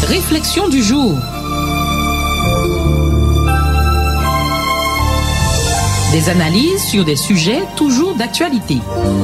Réflexion du jour. Des analyses sur des sujets toujours d'actualité.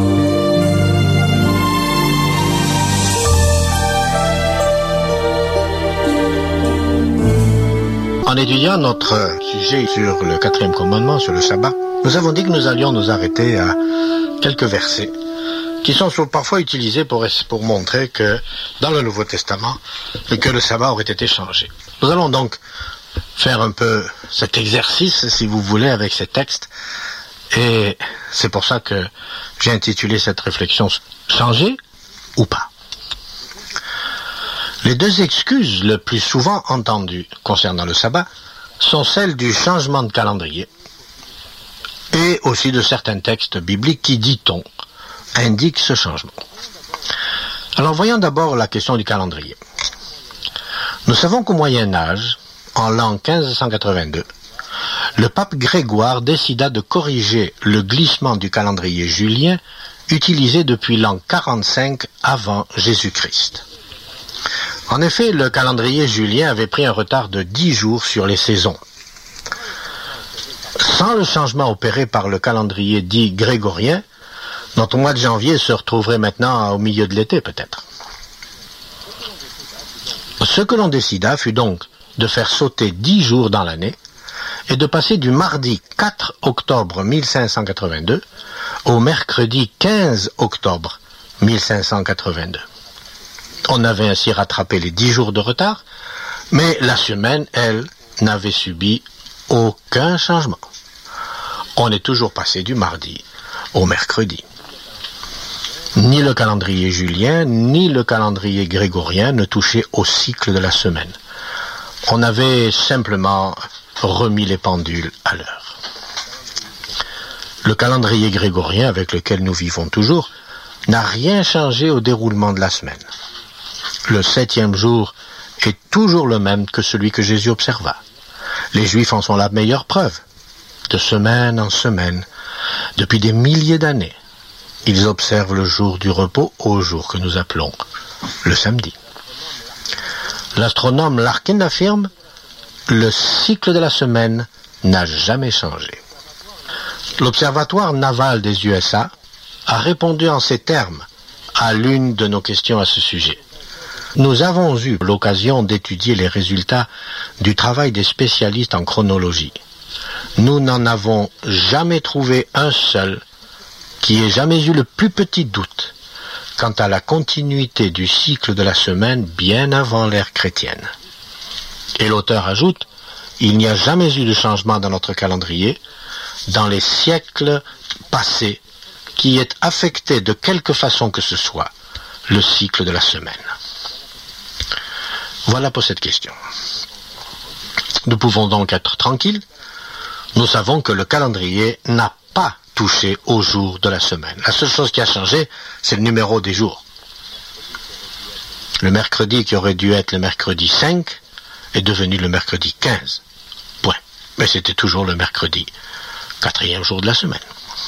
En étudiant notre sujet sur le 4e commandement, sur le sabbat, nous avons dit que nous allions nous arrêter à quelques versets qui sont parfois utilisés pour montrer que dans le Nouveau Testament, que le sabbat aurait été changé. Nous allons donc faire un peu cet exercice, si vous voulez, avec ces textes, et c'est pour ça que j'ai intitulé cette réflexion « Changer ou pas ?» Les deux excuses le plus souvent entendues concernant le sabbat sont celles du changement de calendrier et aussi de certains textes bibliques qui, dit-on, indiquent ce changement. Alors voyons d'abord la question du calendrier. Nous savons qu'au Moyen-Âge, en l'an 1582, le pape Grégoire décida de corriger le glissement du calendrier julien utilisé depuis l'an 45 avant Jésus-Christ. En effet, le calendrier julien avait pris un retard de 10 jours sur les saisons. Sans le changement opéré par le calendrier dit grégorien, notre mois de janvier se retrouverait maintenant au milieu de l'été peut-être. Ce que l'on décida fut donc de faire sauter 10 jours dans l'année et de passer du mardi 4 octobre 1582 au mercredi 15 octobre 1582. On avait ainsi rattrapé les 10 jours de retard, mais la semaine, elle, n'avait subi aucun changement. On est toujours passé du mardi au mercredi. Ni le calendrier julien, ni le calendrier grégorien ne touchaient au cycle de la semaine. On avait simplement remis les pendules à l'heure. Le calendrier grégorien, avec lequel nous vivons toujours, n'a rien changé au déroulement de la semaine. Le 7e jour est toujours le même que celui que Jésus observa. Les Juifs en sont la meilleure preuve. De semaine en semaine, depuis des milliers d'années, ils observent le jour du repos au jour que nous appelons le samedi. L'astronome Larkin affirme « Le cycle de la semaine n'a jamais changé ». L'Observatoire naval des USA a répondu en ces termes à l'une de nos questions à ce sujet. Nous avons eu l'occasion d'étudier les résultats du travail des spécialistes en chronologie. Nous n'en avons jamais trouvé un seul qui ait jamais eu le plus petit doute quant à la continuité du cycle de la semaine bien avant l'ère chrétienne. Et l'auteur ajoute, il n'y a jamais eu de changement dans notre calendrier, dans les siècles passés, qui ait affecté de quelque façon que ce soit le cycle de la semaine. Voilà pour cette question. Nous pouvons donc être tranquilles. Nous savons que le calendrier n'a pas touché au jour de la semaine. La seule chose qui a changé, c'est le numéro des jours. Le mercredi qui aurait dû être le mercredi 5 est devenu le mercredi 15. Point. Mais c'était toujours le mercredi, 4e jour de la semaine.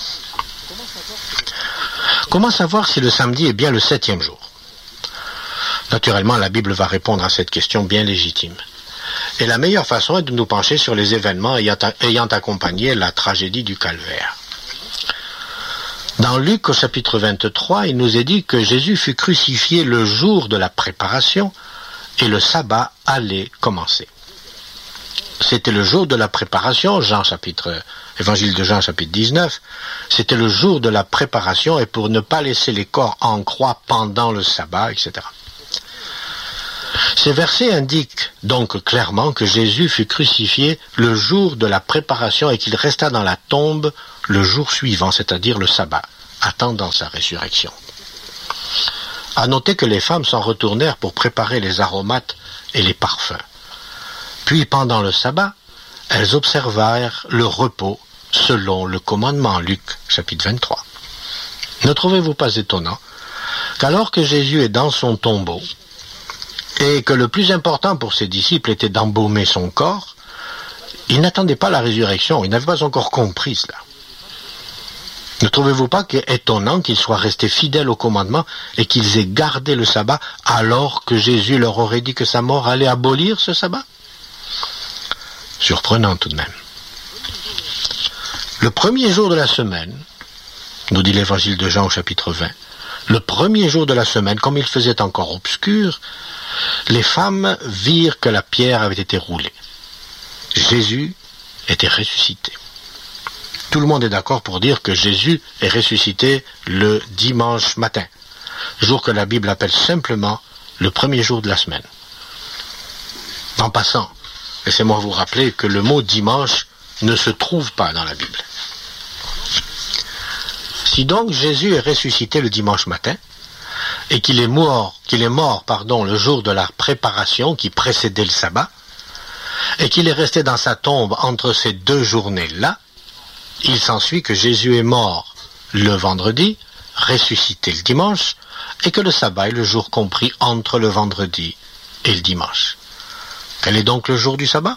Comment savoir si le samedi est bien le 7e jour ? Naturellement, la Bible va répondre à cette question bien légitime. Et la meilleure façon est de nous pencher sur les événements ayant accompagné la tragédie du Calvaire. Dans Luc au chapitre 23, il nous est dit que Jésus fut crucifié le jour de la préparation et le sabbat allait commencer. C'était le jour de la préparation, Évangile de Jean chapitre 19, c'était le jour de la préparation et pour ne pas laisser les corps en croix pendant le sabbat, etc. Ces versets indiquent donc clairement que Jésus fut crucifié le jour de la préparation et qu'il resta dans la tombe le jour suivant, c'est-à-dire le sabbat, attendant sa résurrection. À noter que les femmes s'en retournèrent pour préparer les aromates et les parfums. Puis pendant le sabbat, elles observèrent le repos selon le commandement, Luc chapitre 23. Ne trouvez-vous pas étonnant qu'alors que Jésus est dans son tombeau, et que le plus important pour ses disciples était d'embaumer son corps, ils n'attendaient pas la résurrection, ils n'avaient pas encore compris cela. Ne trouvez-vous pas étonnant qu'ils soient restés fidèles au commandement et qu'ils aient gardé le sabbat alors que Jésus leur aurait dit que sa mort allait abolir ce sabbat? Surprenant tout de même. Le premier jour de la semaine, nous dit l'évangile de Jean au chapitre 20, le premier jour de la semaine, comme il faisait encore obscur, les femmes virent que la pierre avait été roulée. Jésus était ressuscité. Tout le monde est d'accord pour dire que Jésus est ressuscité le dimanche matin, jour que la Bible appelle simplement le premier jour de la semaine. En passant, laissez-moi vous rappeler que le mot dimanche ne se trouve pas dans la Bible. Si donc Jésus est ressuscité le dimanche matin, et qu'il est mort, le jour de la préparation qui précédait le sabbat, et qu'il est resté dans sa tombe entre ces deux journées-là, il s'ensuit que Jésus est mort le vendredi, ressuscité le dimanche, et que le sabbat est le jour compris entre le vendredi et le dimanche. Quel est donc le jour du sabbat?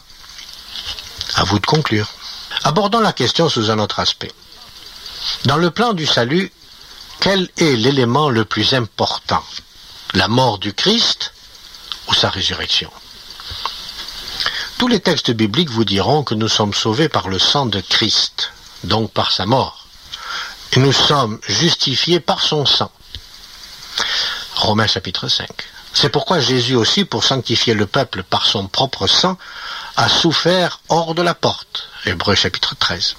À vous de conclure. Abordons la question sous un autre aspect. Dans le plan du salut, quel est l'élément le plus important? La mort du Christ ou sa résurrection? Tous les textes bibliques vous diront que nous sommes sauvés par le sang de Christ, donc par sa mort. Et nous sommes justifiés par son sang. Romains chapitre 5. C'est pourquoi Jésus aussi, pour sanctifier le peuple par son propre sang, a souffert hors de la porte. Hébreux chapitre 13.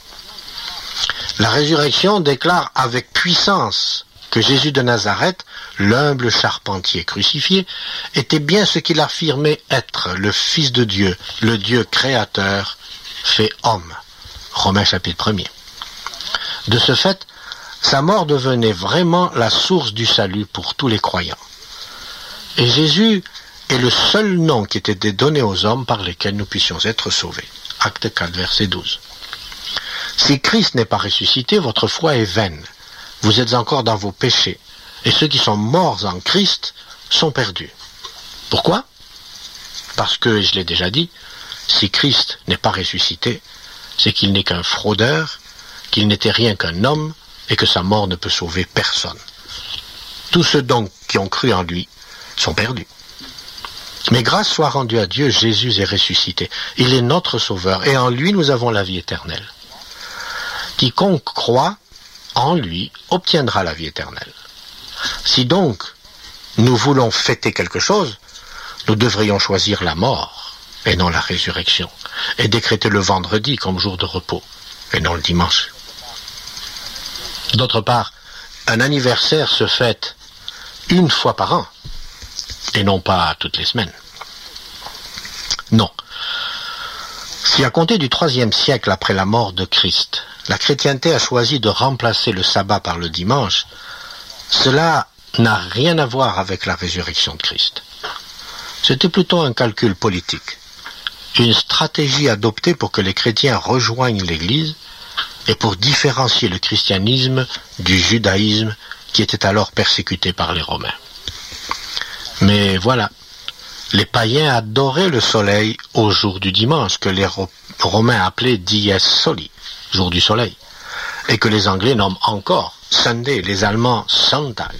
La résurrection déclare avec puissance que Jésus de Nazareth, l'humble charpentier crucifié, était bien ce qu'il affirmait être, le Fils de Dieu, le Dieu créateur, fait homme. Romains chapitre 1er. De ce fait, sa mort devenait vraiment la source du salut pour tous les croyants. Et Jésus est le seul nom qui était donné aux hommes par lesquels nous puissions être sauvés. Acte 4, verset 12. Si Christ n'est pas ressuscité, votre foi est vaine. Vous êtes encore dans vos péchés. Et ceux qui sont morts en Christ sont perdus. Pourquoi? Parce que, je l'ai déjà dit, si Christ n'est pas ressuscité, c'est qu'il n'est qu'un fraudeur, qu'il n'était rien qu'un homme, et que sa mort ne peut sauver personne. Tous ceux donc qui ont cru en lui sont perdus. Mais grâce soit rendue à Dieu, Jésus est ressuscité. Il est notre sauveur, et en lui nous avons la vie éternelle. Quiconque croit en lui obtiendra la vie éternelle. Si donc nous voulons fêter quelque chose, nous devrions choisir la mort et non la résurrection, et décréter le vendredi comme jour de repos et non le dimanche. D'autre part, un anniversaire se fête une fois par an et non pas toutes les semaines. Non. Si à compter du IIIe siècle après la mort de Christ, la chrétienté a choisi de remplacer le sabbat par le dimanche, cela n'a rien à voir avec la résurrection de Christ. C'était plutôt un calcul politique, une stratégie adoptée pour que les chrétiens rejoignent l'Église et pour différencier le christianisme du judaïsme qui était alors persécuté par les Romains. Mais voilà, les païens adoraient le soleil au jour du dimanche, que les Romains appelaient dies soli, jour du soleil, et que les Anglais nomment encore Sunday, les Allemands Sonntag,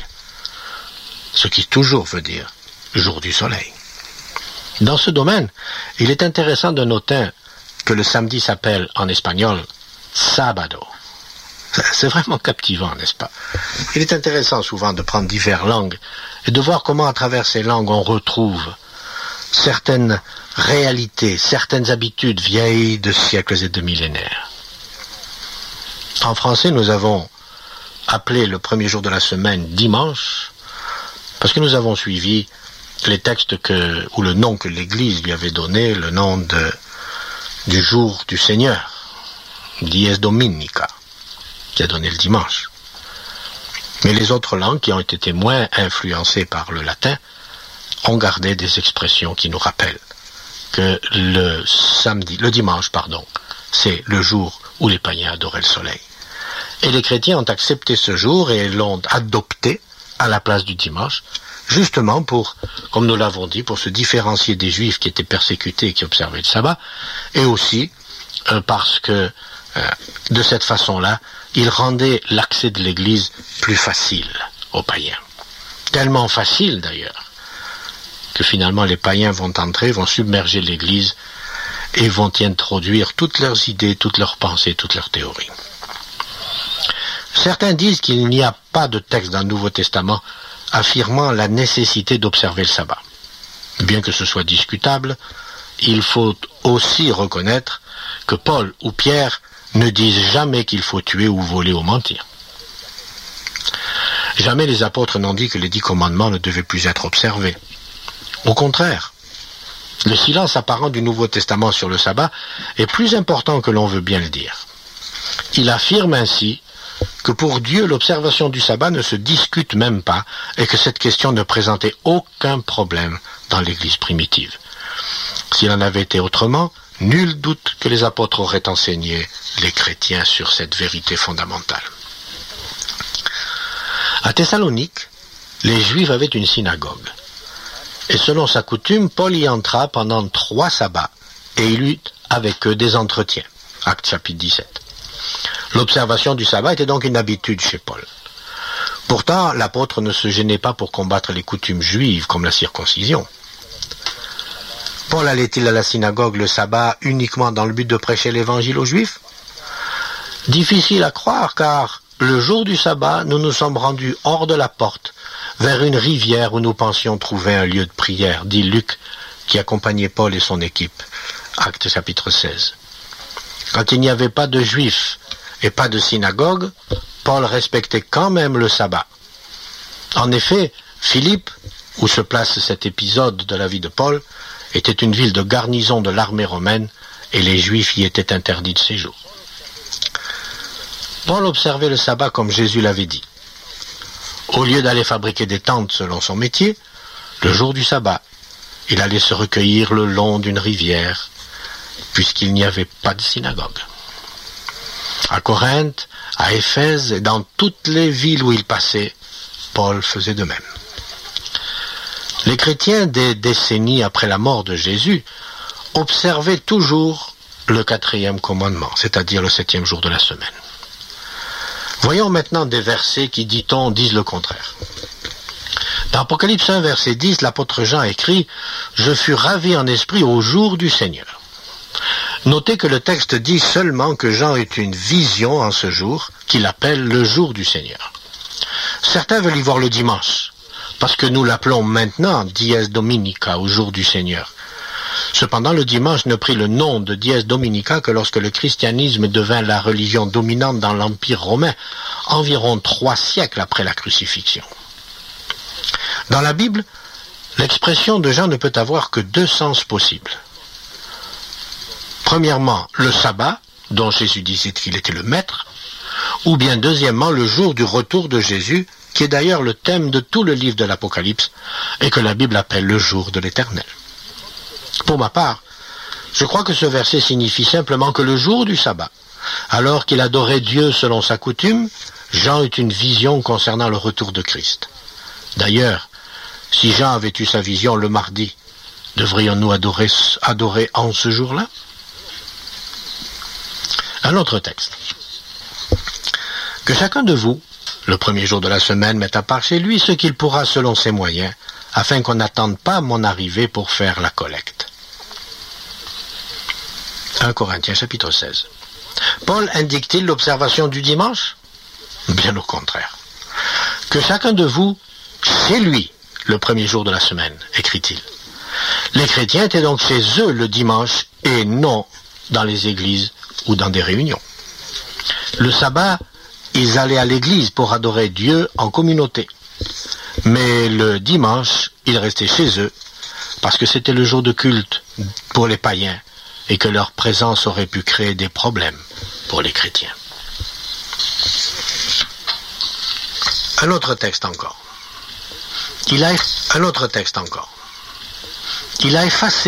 ce qui toujours veut dire jour du soleil. Dans ce domaine, il est intéressant de noter que le samedi s'appelle en espagnol Sábado. C'est vraiment captivant, n'est-ce pas? Il est intéressant souvent de prendre diverses langues et de voir comment à travers ces langues on retrouve certaines réalités, certaines habitudes vieilles de siècles et de millénaires. En français, nous avons appelé le premier jour de la semaine dimanche parce que nous avons suivi les textes ou le nom que l'Église lui avait donné, le nom du jour du Seigneur, Dies Dominica, qui a donné le dimanche. Mais les autres langues qui ont été moins influencées par le latin ont gardé des expressions qui nous rappellent que le dimanche, c'est le jour où les païens adoraient le soleil. Et les chrétiens ont accepté ce jour et l'ont adopté à la place du dimanche, justement pour, comme nous l'avons dit, pour se différencier des Juifs qui étaient persécutés et qui observaient le sabbat, et aussi parce que De cette façon-là, il rendait l'accès de l'Église plus facile aux païens. Tellement facile d'ailleurs, que finalement les païens vont entrer, vont submerger l'Église et vont y introduire toutes leurs idées, toutes leurs pensées, toutes leurs théories. Certains disent qu'il n'y a pas de texte dans le Nouveau Testament affirmant la nécessité d'observer le sabbat. Bien que ce soit discutable, il faut aussi reconnaître que Paul ou Pierre ne disent jamais qu'il faut tuer ou voler ou mentir. Jamais les apôtres n'ont dit que les 10 commandements ne devaient plus être observés. Au contraire, le silence apparent du Nouveau Testament sur le sabbat est plus important que l'on veut bien le dire. Il affirme ainsi que pour Dieu, l'observation du sabbat ne se discute même pas et que cette question ne présentait aucun problème dans l'Église primitive. S'il en avait été autrement, nul doute que les apôtres auraient enseigné les chrétiens sur cette vérité fondamentale. À Thessalonique, les Juifs avaient une synagogue. Et selon sa coutume, Paul y entra pendant 3 sabbats et il eut avec eux des entretiens. Actes chapitre 17. L'observation du sabbat était donc une habitude chez Paul. Pourtant, l'apôtre ne se gênait pas pour combattre les coutumes juives comme la circoncision. Paul allait-il à la synagogue le sabbat uniquement dans le but de prêcher l'évangile aux Juifs? Difficile à croire car le jour du sabbat, nous nous sommes rendus hors de la porte, vers une rivière où nous pensions trouver un lieu de prière, dit Luc, qui accompagnait Paul et son équipe. Actes chapitre 16. Quand il n'y avait pas de Juifs et pas de synagogue, Paul respectait quand même le sabbat. En effet, Philippe, où se place cet épisode de la vie de Paul, était une ville de garnison de l'armée romaine et les Juifs y étaient interdits de séjour. Paul observait le sabbat comme Jésus l'avait dit. Au lieu d'aller fabriquer des tentes selon son métier, le jour du sabbat, il allait se recueillir le long d'une rivière, puisqu'il n'y avait pas de synagogue. À Corinthe, à Éphèse et dans toutes les villes où il passait, Paul faisait de même. Les chrétiens des décennies après la mort de Jésus observaient toujours le 4e commandement, c'est-à-dire le 7e jour de la semaine. Voyons maintenant des versets qui, dit-on, disent le contraire. Dans Apocalypse 1, verset 10, l'apôtre Jean écrit « Je fus ravi en esprit au jour du Seigneur ». Notez que le texte dit seulement que Jean eut une vision en ce jour qu'il appelle le jour du Seigneur. Certains veulent y voir le dimanche, parce que nous l'appelons maintenant Dies Dominica, au jour du Seigneur. Cependant, le dimanche ne prit le nom de Dies Dominica que lorsque le christianisme devint la religion dominante dans l'Empire romain, environ 3 siècles après la crucifixion. Dans la Bible, l'expression de Jean ne peut avoir que 2 sens possibles. Premièrement, le sabbat, dont Jésus disait qu'il était le maître, ou bien deuxièmement, le jour du retour de Jésus, qui est d'ailleurs le thème de tout le livre de l'Apocalypse, et que la Bible appelle le jour de l'Éternel. Pour ma part, je crois que ce verset signifie simplement que le jour du sabbat, alors qu'il adorait Dieu selon sa coutume, Jean eut une vision concernant le retour de Christ. D'ailleurs, si Jean avait eu sa vision le mardi, devrions-nous adorer en ce jour-là? Un autre texte. Que chacun de vous, le premier jour de la semaine, mette à part chez lui ce qu'il pourra selon ses moyens, afin qu'on n'attende pas mon arrivée pour faire la collecte. 1 Corinthiens chapitre 16. Paul indique-t-il l'observation du dimanche? Bien au contraire. Que chacun de vous, chez lui, le premier jour de la semaine, écrit-il. Les chrétiens étaient donc chez eux le dimanche et non dans les églises ou dans des réunions. Le sabbat, ils allaient à l'église pour adorer Dieu en communauté. Mais le dimanche, ils restaient chez eux parce que c'était le jour de culte pour les païens et que leur présence aurait pu créer des problèmes pour les chrétiens. Un autre texte encore. Il a effacé